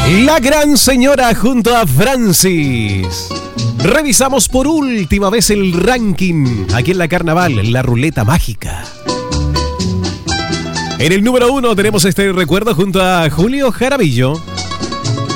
La Gran Señora junto a Francis. Revisamos por última vez el ranking aquí en la Carnaval, la ruleta mágica. En el número 1 tenemos este recuerdo junto a Julio Jaramillo.